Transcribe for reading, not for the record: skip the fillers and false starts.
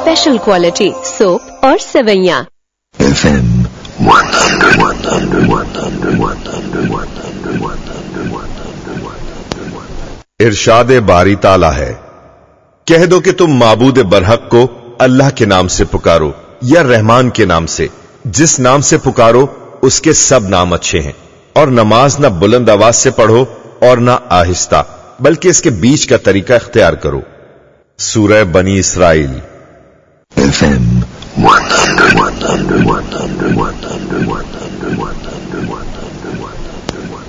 Special quality soap और सेवैयां। FM 100. इरशाद बारी ताला है, कह दो कि तुम माबूद बरहक को अल्लाह के नाम से पुकारो या रहमान के नाम से। जिस नाम से पुकारो उसके सब नाम अच्छे हैं। और नमाज ना बुलंद आवाज से पढ़ो और ना आहिस्ता, बल्कि इसके बीच का तरीका इख्तियार करो। सूरह बनी इसराइल। FM 100.